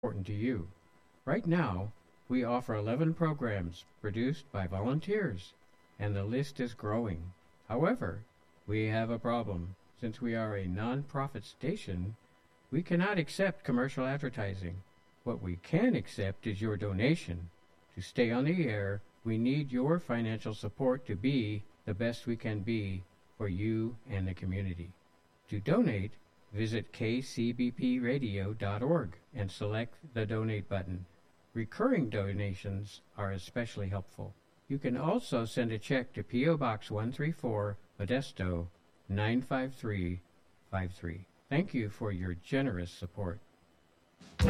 important to you. Right now, we offer 11 programs produced by volunteers, and the list is growing. However, we have a problem. Since we are a non-profit station, we cannot accept commercial advertising. What we can accept is your donation. To stay on the air, we need your financial support to be the best we can be for you and the community. To donate, visit kcbpradio.org and select the Donate button. Recurring donations are especially helpful. You can also send a check to P.O. Box 134, Modesto, 95353. Thank you for your generous support.